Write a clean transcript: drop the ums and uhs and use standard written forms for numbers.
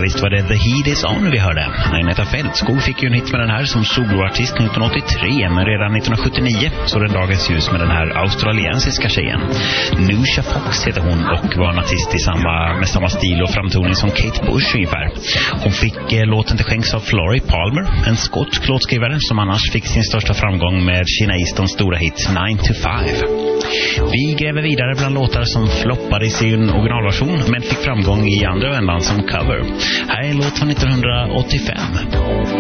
visst var det The Heat Is On vi hörde. Agneta Fältskog fick ju en hit med den här som soloartist 1983, men redan 1979 så den dagens ljus med den här australiensiska tjejen. Nusha Fox heter hon och var en artist med samma stil och framtoning som Kate Bush ungefär. Hon fick låten till skänks av Florrie Palmer, en skotsk låtskrivare som annars fick sin största framgång med Sheena Eastons stora hit 9 to 5. Vi gräver vidare bland låtar som floppade i sin originalversion men fick framgång i andra vändan som cover. Här är en låt från 1985.